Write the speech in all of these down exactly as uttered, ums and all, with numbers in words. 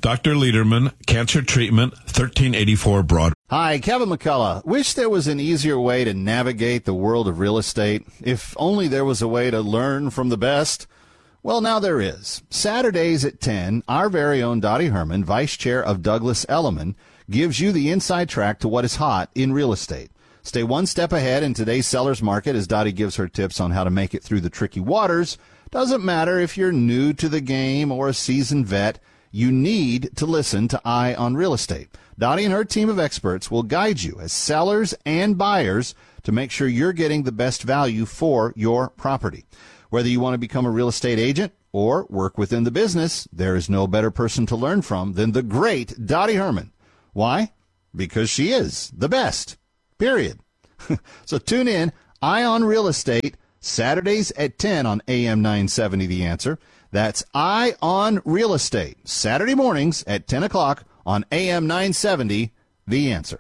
Doctor Lederman, Cancer Treatment, thirteen eighty-four Broad. Hi, Kevin McCullough. Wish there was an easier way to navigate the world of real estate. If only there was a way to learn from the best. Well, now there is. Saturdays at ten, our very own Dottie Herman, Vice Chair of Douglas Elliman, gives you the inside track to what is hot in real estate. Stay one step ahead in today's seller's market as Dottie gives her tips on how to make it through the tricky waters. Doesn't matter if you're new to the game or a seasoned vet, you need to listen to Eye on Real Estate. Dottie and her team of experts will guide you as sellers and buyers to make sure you're getting the best value for your property. Whether you want to become a real estate agent or work within the business, there is no better person to learn from than the great Dottie Herman. Why? Because she is the best. Period. So tune in, Eye on Real Estate, Saturdays at ten on A M nine seventy The Answer. That's Eye on Real Estate, Saturday mornings at ten o'clock on A M nine seventy The Answer.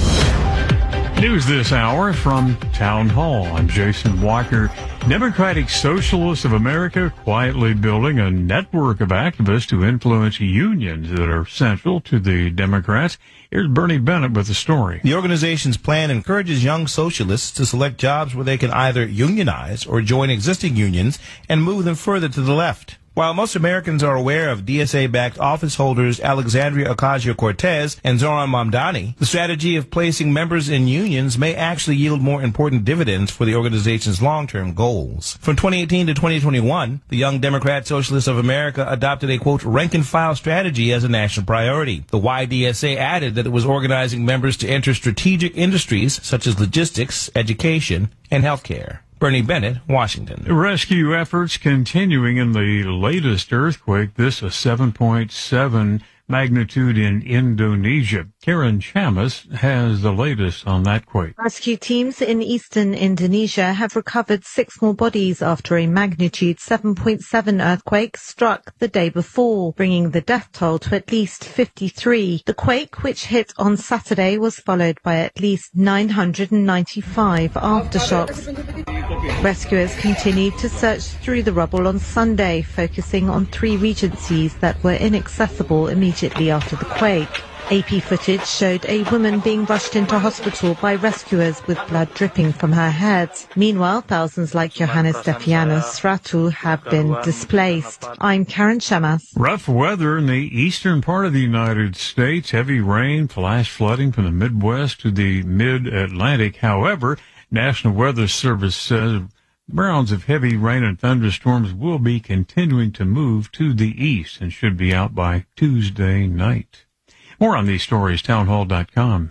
News this hour from Town Hall. I'm Jason Walker. Democratic Socialists of America quietly building a network of activists to influence unions that are central to the Democrats. Here's Bernie Bennett with the story. The organization's plan encourages young socialists to select jobs where they can either unionize or join existing unions and move them further to the left. While most Americans are aware of D S A-backed office holders Alexandria Ocasio-Cortez and Zoran Mamdani, the strategy of placing members in unions may actually yield more important dividends for the organization's long-term goals. From twenty eighteen to twenty twenty-one, the Young Democrat Socialists of America adopted a, quote, rank-and-file strategy as a national priority. The Y D S A added that it was organizing members to enter strategic industries such as logistics, education, and healthcare. Bernie Bennett, Washington. Rescue efforts continuing in the latest earthquake. This a seven point seven magnitude in Indonesia. Karen Chamas has the latest on that quake. Rescue teams in eastern Indonesia have recovered six more bodies after a magnitude seven point seven earthquake struck the day before, bringing the death toll to at least fifty-three. The quake, which hit on Saturday, was followed by at least nine hundred ninety-five aftershocks. Rescuers continued to search through the rubble on Sunday, focusing on three regencies that were inaccessible immediately after the quake. A P footage showed a woman being rushed into hospital by rescuers with blood dripping from her head. Meanwhile, thousands like Johannes Stefianos Ratu have been displaced. I'm Karen Chamas. Rough weather in the eastern part of the United States. Heavy rain, flash flooding from the Midwest to the mid-Atlantic. However, National Weather Service says rounds of heavy rain and thunderstorms will be continuing to move to the east and should be out by Tuesday night. More on these stories, townhall dot com.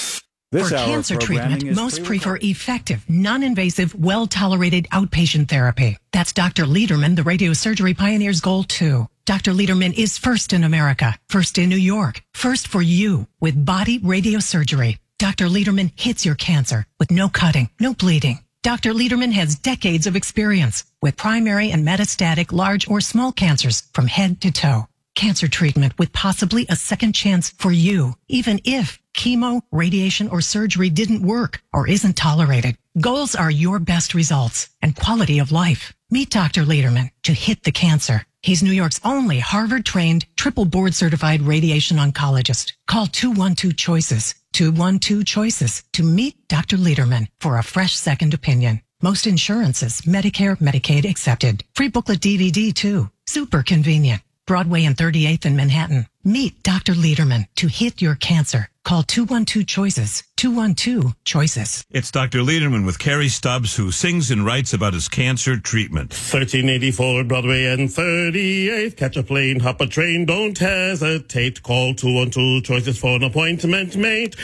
For cancer treatment, most prefer effective, non-invasive, well-tolerated outpatient therapy. That's Doctor Lederman, the radiosurgery pioneer's goal, too. Doctor Lederman is first in America, first in New York, first for you with body radiosurgery. Doctor Lederman hits your cancer with no cutting, no bleeding. Doctor Lederman has decades of experience with primary and metastatic large or small cancers from head to toe. Cancer treatment with possibly a second chance for you, even if chemo, radiation, or surgery didn't work or isn't tolerated. Goals are your best results and quality of life. Meet Doctor Lederman to hit the cancer. He's New York's only Harvard-trained, triple board-certified radiation oncologist. Call two one two CHOICES, two one two CHOICES to meet Doctor Lederman for a fresh second opinion. Most insurances, Medicare, Medicaid accepted. Free booklet D V D, too. Super convenient. Broadway and thirty-eighth in Manhattan. Meet Doctor Lederman to hit your cancer. Call two one two CHOICES, two one two CHOICES. It's Doctor Lederman with Carrie Stubbs, who sings and writes about his cancer treatment. thirteen eighty-four Broadway and thirty-eighth. Catch a plane, hop a train, don't hesitate. Call two one two CHOICES for an appointment made.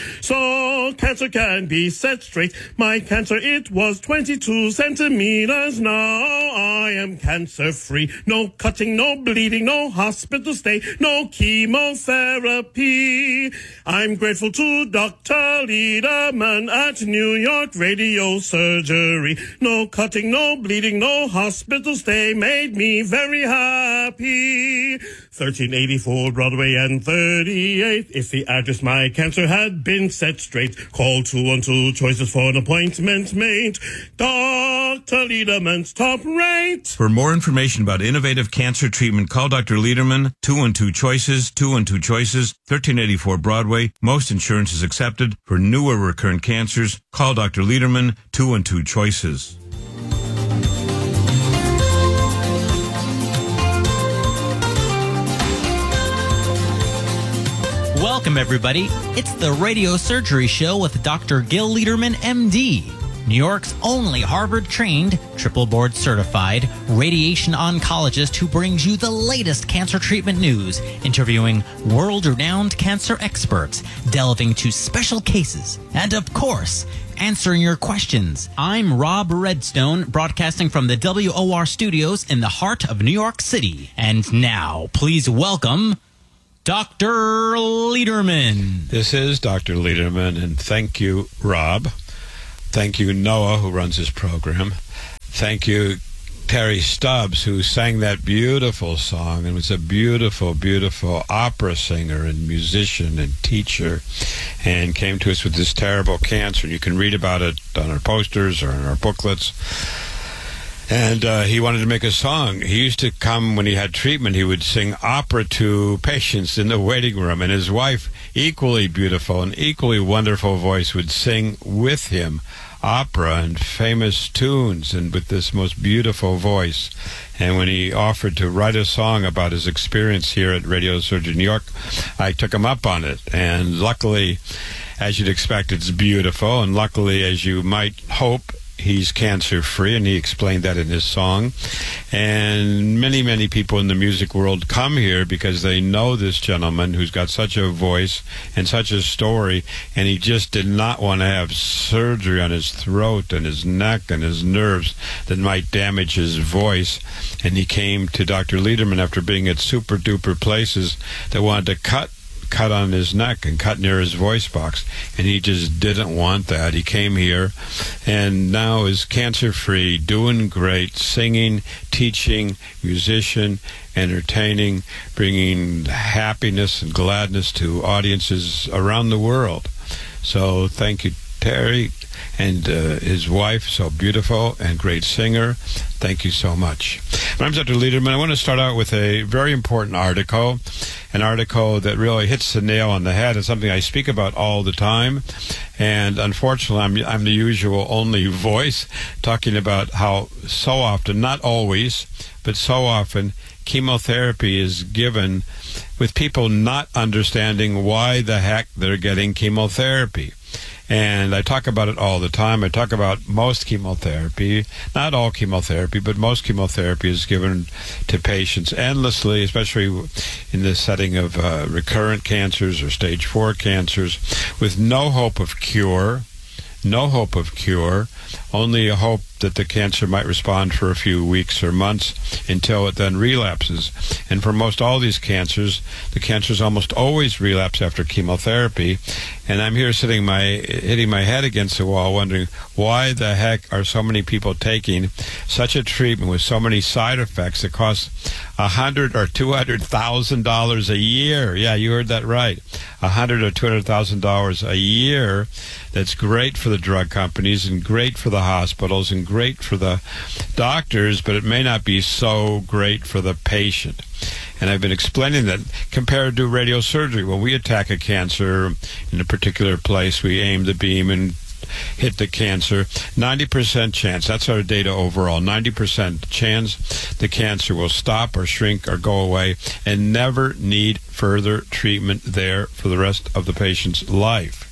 So cancer can be set straight. My cancer, it was twenty-two centimeters. Now I am cancer-free. No cutting, no bleeding, no hospital stay, no chemotherapy. I'm grateful to Doctor Lederman at New York Radio Surgery. No cutting, no bleeding, no hospital stay made me very happy. thirteen eighty-four Broadway and thirty-eighth. If the address my cancer had been set straight, call two one two Choices for an appointment made. Doctor Lederman's top rate. For more information about innovative cancer treatment, call Doctor Lederman, two one two Choices, two one two Choices, thirteen eighty-four Broadway. Most insurance is accepted. For newer recurrent cancers, call Doctor Lederman, two one two Choices. Welcome, everybody. It's the Radio Surgery Show with Doctor Gil Lederman, M D, New York's only Harvard-trained, triple board-certified radiation oncologist who brings you the latest cancer treatment news, interviewing world-renowned cancer experts, delving to special cases, and, of course, answering your questions. I'm Rob Redstone, broadcasting from the W O R studios in the heart of New York City. And now, please welcome Doctor Lederman. This is Doctor Lederman, and thank you, Rob. Thank you, Noah, who runs this program. Thank you, Terry Stubbs, who sang that beautiful song and was a beautiful, beautiful opera singer and musician and teacher, and came to us with this terrible cancer. You can read about it on our posters or in our booklets. And uh, he wanted to make a song. He used to come when he had treatment. He would sing opera to patients in the waiting room. And his wife, equally beautiful and equally wonderful voice, would sing with him opera and famous tunes and with this most beautiful voice. And when he offered to write a song about his experience here at Radio Surgery New York, I took him up on it. And luckily, as you'd expect, it's beautiful. And luckily, as you might hope, he's cancer-free, and he explained that in his song. And many, many people in the music world come here because they know this gentleman who's got such a voice and such a story, and he just did not want to have surgery on his throat and his neck and his nerves that might damage his voice. And he came to Doctor Lederman after being at super-duper places that wanted to cut cut on his neck and cut near his voice box, and he just didn't want that. He came here and now is cancer-free, doing great, singing, teaching, musician, entertaining, bringing happiness and gladness to audiences around the world. So thank you, Terry, and uh, his wife, so beautiful and great singer. Thank you so much. My name's Doctor Lederman. I want to start out with a very important article, an article that really hits the nail on the head. It's something I speak about all the time, and unfortunately, I'm, I'm the usual only voice talking about how so often, not always, but so often, chemotherapy is given with people not understanding why the heck they're getting chemotherapy. And I talk about it all the time. I talk about most chemotherapy, not all chemotherapy, but most chemotherapy is given to patients endlessly, especially in the setting of uh, recurrent cancers or stage four cancers, with no hope of cure, no hope of cure, only a hope that the cancer might respond for a few weeks or months until it then relapses. And for most all these cancers, the cancers almost always relapse after chemotherapy. And I'm here sitting my hitting my head against the wall wondering, why the heck are so many people taking such a treatment with so many side effects that cost a hundred or two hundred thousand dollars a year? Yeah, you heard that right. A hundred or two hundred thousand dollars a year. That's great for the drug companies and great for the hospitals and great for the doctors, but it may not be so great for the patient. And I've been explaining that compared to radiosurgery, when we attack a cancer in a particular place, we aim the beam and hit the cancer, ninety percent chance, that's our data overall, ninety percent chance the cancer will stop or shrink or go away and never need further treatment there for the rest of the patient's life.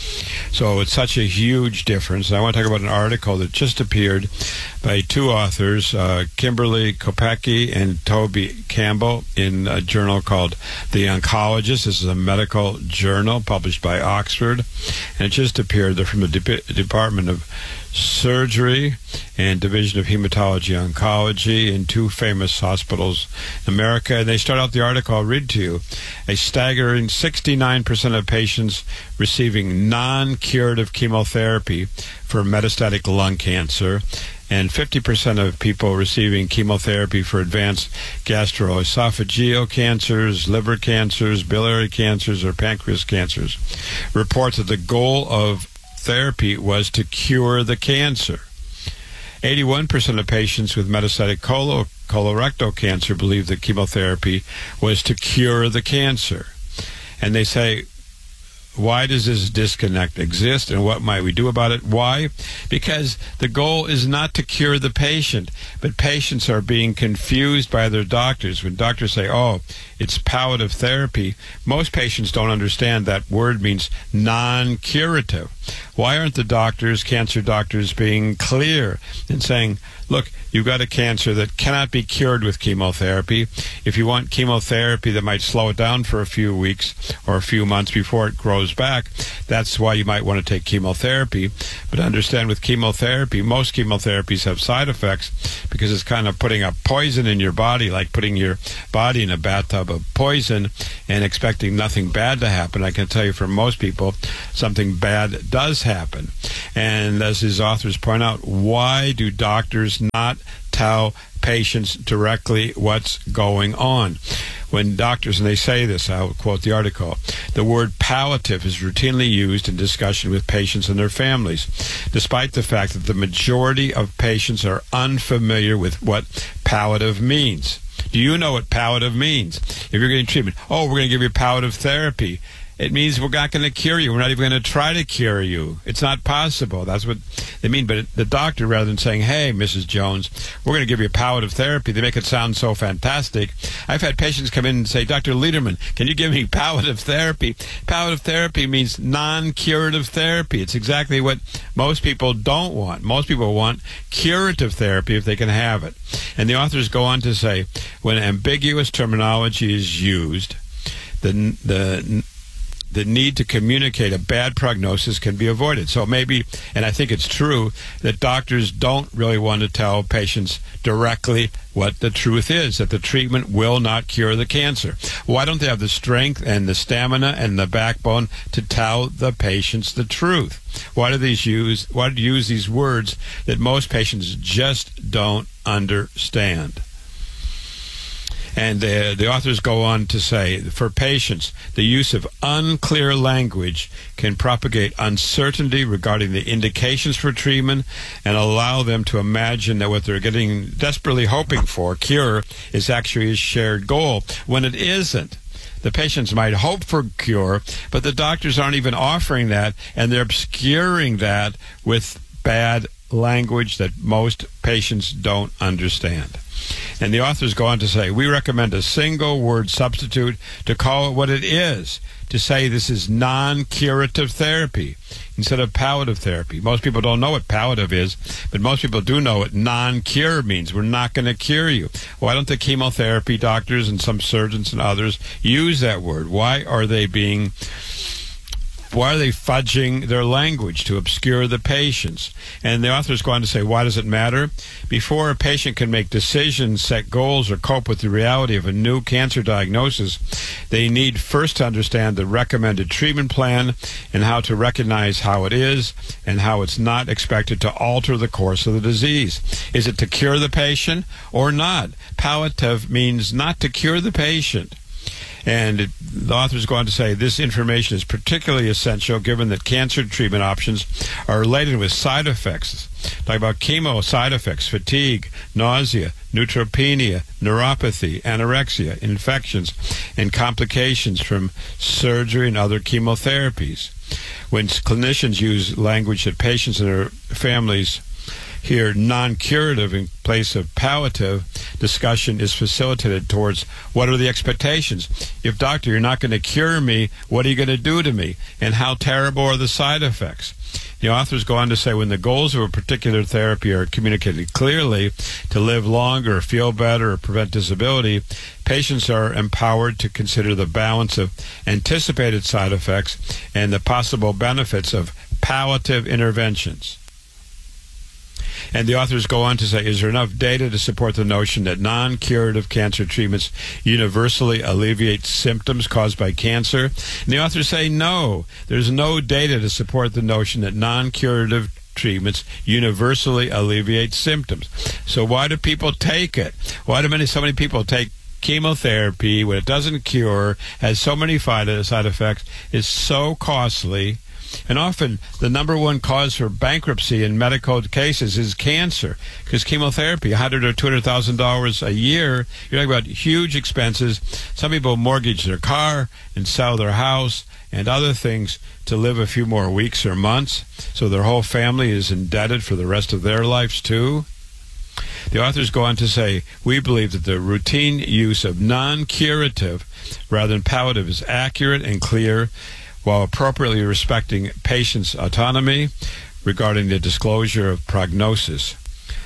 So it's such a huge difference. And I want to talk about an article that just appeared by two authors, uh, Kimberly Kopecky and Toby Campbell, in a journal called The Oncologist. This is a medical journal published by Oxford, and it just appeared. They're from the De- Department of Surgery and Division of Hematology Oncology in two famous hospitals in America. And they start out the article, I'll read to you. A staggering sixty-nine percent of patients receiving non-curative chemotherapy for metastatic lung cancer and fifty percent of people receiving chemotherapy for advanced gastroesophageal cancers, liver cancers, biliary cancers, or pancreas cancers report that the goal of therapy was to cure the cancer. eighty-one percent of patients with metastatic colo- colorectal cancer believe that chemotherapy was to cure the cancer. And they say, why does this disconnect exist, and what might we do about it? Why? Because the goal is not to cure the patient, but patients are being confused by their doctors. When doctors say, oh, it's palliative therapy, most patients don't understand that word means non-curative. Why aren't the doctors, cancer doctors, being clear and saying, look, you've got a cancer that cannot be cured with chemotherapy. If you want chemotherapy that might slow it down for a few weeks or a few months before it grows back, that's why you might want to take chemotherapy. But understand, with chemotherapy, most chemotherapies have side effects because it's kind of putting a poison in your body, like putting your body in a bathtub of poison and expecting nothing bad to happen. I can tell you, for most people, something bad does happen. And as his authors point out, why do doctors not tell patients directly what's going on? When doctors, and they say this, I'll quote the article, the word palliative is routinely used in discussion with patients and their families, despite the fact that the majority of patients are unfamiliar with what palliative means. Do you know what palliative means? If you're getting treatment, oh, we're going to give you palliative therapy. It means we're not going to cure you. We're not even going to try to cure you. It's not possible. That's what they mean. But the doctor, rather than saying, hey, Missus Jones, we're going to give you palliative therapy, they make it sound so fantastic. I've had patients come in and say, Doctor Lederman, can you give me palliative therapy? Palliative therapy means non-curative therapy. It's exactly what most people don't want. Most people want curative therapy if they can have it. And the authors go on to say, when ambiguous terminology is used, the the the need to communicate a bad prognosis can be avoided. So maybe, and I think it's true, that doctors don't really want to tell patients directly what the truth is, that the treatment will not cure the cancer. Why don't they have the strength and the stamina and the backbone to tell the patients the truth? Why do these use, why do you use these words that most patients just don't understand? And uh, the authors go on to say, for patients, the use of unclear language can propagate uncertainty regarding the indications for treatment and allow them to imagine that what they're getting, desperately hoping for, cure, is actually a shared goal, when it isn't. The patients might hope for cure, but the doctors aren't even offering that, and they're obscuring that with bad language that most patients don't understand. And the authors go on to say, we recommend a single word substitute to call it what it is, to say this is non-curative therapy instead of palliative therapy. Most people don't know what palliative is, but most people do know what non-cure means. We're not going to cure you. Why don't the chemotherapy doctors and some surgeons and others use that word? Why are they being... Why are they fudging their language to obscure the patients? And the authors go on to say, why does it matter? Before a patient can make decisions, set goals, or cope with the reality of a new cancer diagnosis, they need first to understand the recommended treatment plan and how to recognize how it is and how it's not expected to alter the course of the disease. Is it to cure the patient or not? Palliative means not to cure the patient. And it, the authors go on to say this information is particularly essential given that cancer treatment options are laden with side effects. Talk about chemo side effects, fatigue, nausea, neutropenia, neuropathy, anorexia, infections, and complications from surgery and other chemotherapies. When clinicians use language that patients and their families here, non-curative in place of palliative, discussion is facilitated towards what are the expectations. If, doctor, you're not going to cure me, what are you going to do to me? And how terrible are the side effects? The authors go on to say when the goals of a particular therapy are communicated clearly, to live longer, feel better, or prevent disability, patients are empowered to consider the balance of anticipated side effects and the possible benefits of palliative interventions. And the authors go on to say, is there enough data to support the notion that non-curative cancer treatments universally alleviate symptoms caused by cancer? And the authors say, no, there's no data to support the notion that non-curative treatments universally alleviate symptoms. So why do people take it? Why do many so many people take chemotherapy when it doesn't cure, has so many side effects, is so costly? And often the number one cause for bankruptcy in medical cases is cancer, because chemotherapy, one hundred thousand dollars or two hundred thousand dollars a year, you're talking about huge expenses. Some people mortgage their car and sell their house and other things to live a few more weeks or months, so their whole family is indebted for the rest of their lives too. The authors go on to say, we believe that the routine use of non-curative rather than palliative is accurate and clear, while appropriately respecting patients' autonomy regarding the disclosure of prognosis.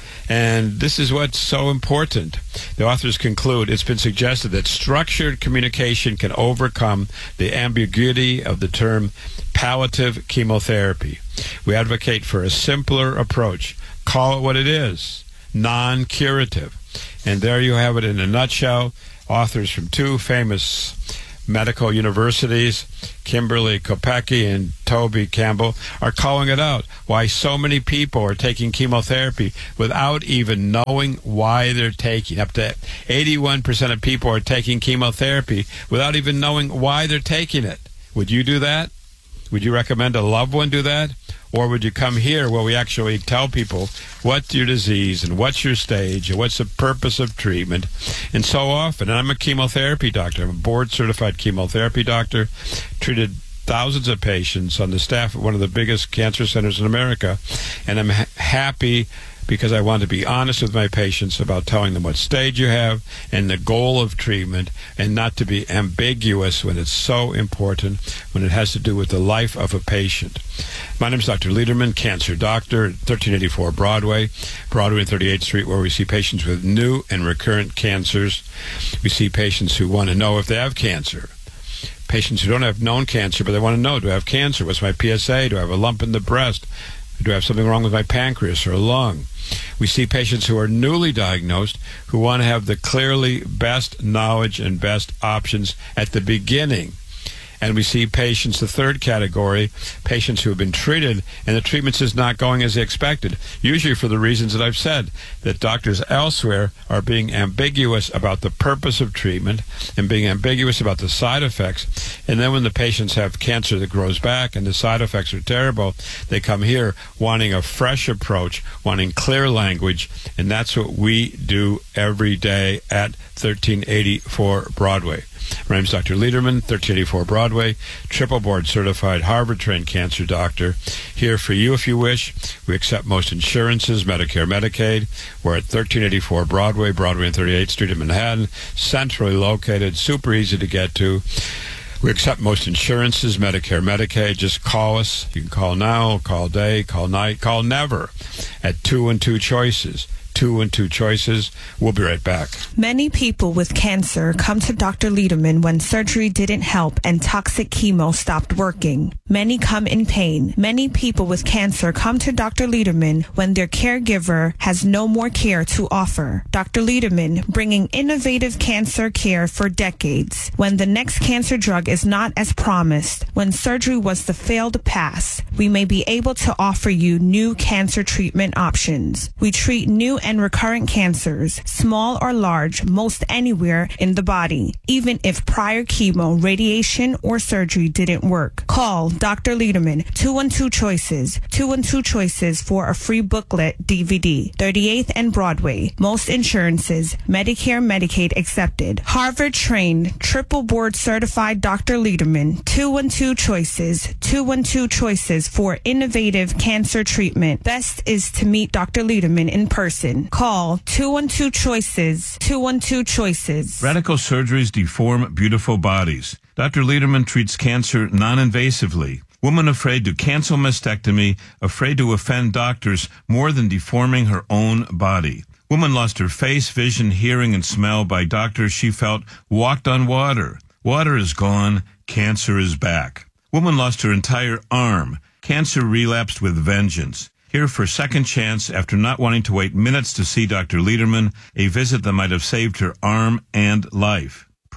And this is what's so important. The authors conclude, it's been suggested that structured communication can overcome the ambiguity of the term palliative chemotherapy. We advocate for a simpler approach. Call it what it is, non-curative. And there you have it in a nutshell. Authors from two famous medical universities, Kimberly Kopecky and Toby Campbell, are calling it out, why so many people are taking chemotherapy without even knowing why they're taking. Up to eighty-one percent of people are taking chemotherapy without even knowing why they're taking it. Would you do that? Would you recommend a loved one do that? Or would you come here where we actually tell people what's your disease and what's your stage and what's the purpose of treatment? And so often, and I'm a chemotherapy doctor, I'm a board-certified chemotherapy doctor, treated thousands of patients on the staff at one of the biggest cancer centers in America, and I'm ha- happy because I want to be honest with my patients about telling them what stage you have and the goal of treatment, and not to be ambiguous when it's so important, when it has to do with the life of a patient. My name is Doctor Lederman, cancer doctor at thirteen eighty-four Broadway, Broadway and thirty-eighth Street, where we see patients with new and recurrent cancers. We see patients who want to know if they have cancer. Patients who don't have known cancer, but they want to know, do I have cancer? What's my P S A? Do I have a lump in the breast? Do I have something wrong with my pancreas or lung? We see patients who are newly diagnosed who want to have the clearly best knowledge and best options at the beginning. And we see patients, the third category, patients who have been treated and the treatment is not going as expected, usually for the reasons that I've said, that doctors elsewhere are being ambiguous about the purpose of treatment and being ambiguous about the side effects. And then when the patients have cancer that grows back and the side effects are terrible, they come here wanting a fresh approach, wanting clear language, and that's what we do every day at thirteen eighty-four Broadway. My name is Doctor Lederman, thirteen eighty-four Broadway, triple board certified Harvard-trained cancer doctor. Here for you if you wish. We accept most insurances, Medicare, Medicaid. We're at thirteen eighty-four Broadway, Broadway and thirty-eighth Street in Manhattan, centrally located, super easy to get to. We accept most insurances, Medicare, Medicaid. Just call us. You can call now, call day, call night, call never at two and two choices. Two and two choices. We'll be right back. Many people with cancer come to Doctor Lederman when surgery didn't help and toxic chemo stopped working. Many come in pain. Many people with cancer come to Doctor Lederman when their caregiver has no more care to offer. Doctor Lederman, bringing innovative cancer care for decades. When the next cancer drug is not as promised, when surgery was the failed pass, we may be able to offer you new cancer treatment options. We treat new and recurrent cancers, small or large, most anywhere in the body, even if prior chemo, radiation, or surgery didn't work. Call Doctor Lederman, two one two choices, two one two choices for a free booklet D V D, thirty-eighth and Broadway. Most insurances, Medicare, Medicaid accepted. Harvard-trained, triple board certified Doctor Lederman, two one two choices, two one two choices for innovative cancer treatment. Best is to meet Doctor Lederman in person. Call two one two choices, two one two choices. Radical surgeries deform beautiful bodies. Doctor Lederman treats cancer non-invasively. Woman afraid to cancel mastectomy, afraid to offend doctors more than deforming her own body. Woman lost her face, vision, hearing, and smell by doctors she felt walked on water. Water is gone. Cancer is back. Woman lost her entire arm. Cancer relapsed with vengeance. Here for a second chance after not wanting to wait minutes to see Doctor Lederman, a visit that might have saved her arm and life.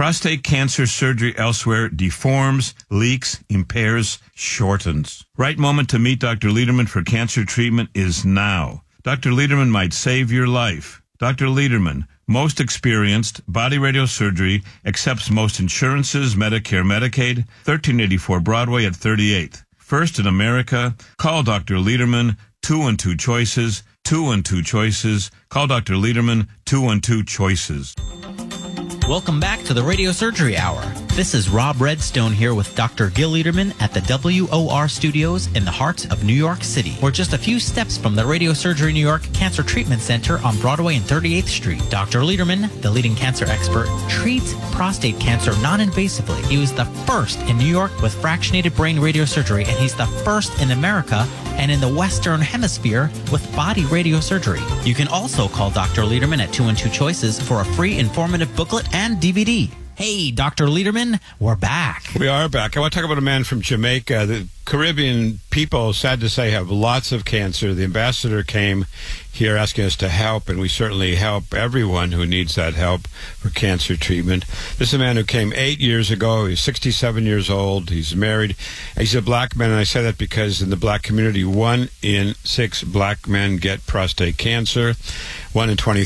Prostate cancer surgery elsewhere deforms, leaks, impairs, shortens. Right moment to meet Doctor Lederman for cancer treatment is now. Doctor Lederman might save your life. Doctor Lederman, most experienced, body radiosurgery, accepts most insurances, Medicare, Medicaid, thirteen eighty-four Broadway at thirty-eighth. First in America, call Doctor Lederman, two and two choices, two and two choices. Call Doctor Lederman, two and two choices. Welcome back to the Radio Surgery Hour. This is Rob Redstone here with Doctor Gil Lederman at the W O R studios in the heart of New York City. We're just a few steps from the Radio Surgery New York Cancer Treatment Center on Broadway and thirty-eighth Street. Doctor Lederman, the leading cancer expert, treats prostate cancer non-invasively. He was the first in New York with fractionated brain radiosurgery, and he's the first in America and in the Western Hemisphere with body radiosurgery. You can also call Doctor Lederman at two and two choices for a free informative booklet and D V D. Hey, Doctor Lederman, we're back. We are back. I want to talk about a man from Jamaica. The Caribbean people, sad to say, have lots of cancer. The ambassador came here asking us to help, and we certainly help everyone who needs that help for cancer treatment. This is a man who came eight years ago. He's sixty-seven years old. He's married. He's a black man, and I say that because in the black community, one in six black men get prostate cancer. One in twenty